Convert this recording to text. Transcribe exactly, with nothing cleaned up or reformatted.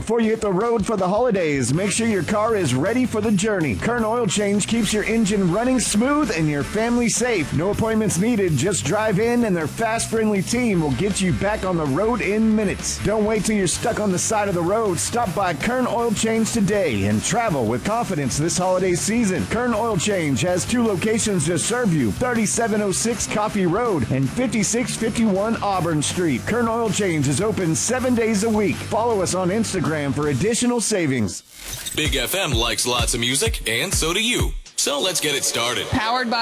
before you hit the road for the holidays. Make sure your car is ready for the journey. Kern Oil Change keeps your engine running smooth and your family safe. No appointments needed. Just drive in and their fast, friendly team will get you back on the road in minutes. Don't wait till you're stuck on the side of the road. Stop by Kern Oil Change today and travel with confidence this holiday season. Kern Oil Change has two locations to serve you, thirty-seven oh six Coffee Road and fifty-six fifty-one Auburn Street. Kern Oil Change is open seven days a week. Follow us on Instagram for additional savings. Big F M likes lots of music, and so do you. So let's get it started. Powered by